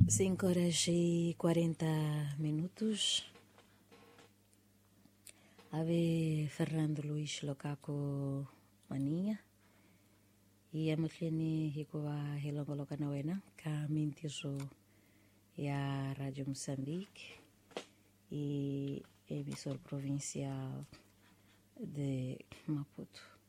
5h40. Ave Fernando Luis Locaco Maninha. E a matleni hikuwa hilongoloka na wena ka mintizo ya Radio Moçambique e emissor provincial de Maputo.